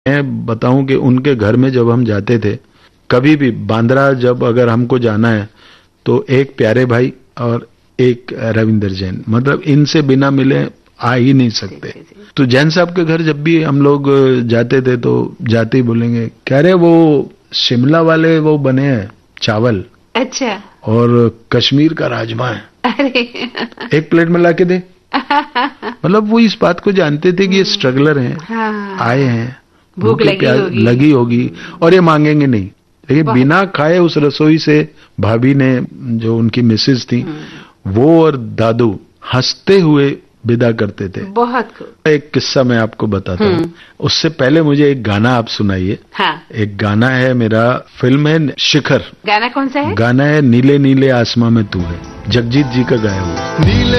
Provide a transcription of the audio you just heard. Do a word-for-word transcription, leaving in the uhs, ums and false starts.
मैं बताऊं कि उनके घर में जब हम जाते थे, कभी भी बांद्रा जब अगर हमको जाना है तो एक प्यारे भाई और एक रविंदर जैन, मतलब इनसे बिना मिले आ ही नहीं सकते। तो जैन साहब के घर जब भी हम लोग जाते थे तो जाते ही बोलेंगे, कह रहे वो शिमला वाले वो बने हैं चावल, अच्छा, और कश्मीर का राजमा है, अरे एक प्लेट में लाके दे। मतलब वो इस बात को जानते थे कि ये स्ट्रगलर हैं, हाँ, आए हैं, भूख लगी होगी लगी होगी और ये मांगेंगे नहीं। लेकिन बिना खाए उस रसोई से भाभी ने, जो उनकी मिसेज थी, वो और दादू हंसते हुए विदा करते थे। बहुत खूब। एक किस्सा मैं आपको बताता हूँ, उससे पहले मुझे एक गाना आप सुनाइए। हाँ। एक गाना है मेरा, फिल्म है शिखर। गाना कौन सा है? गाना है नीले नीले आसमां में तू है, जगजीत जी का गाया हुआ। नीले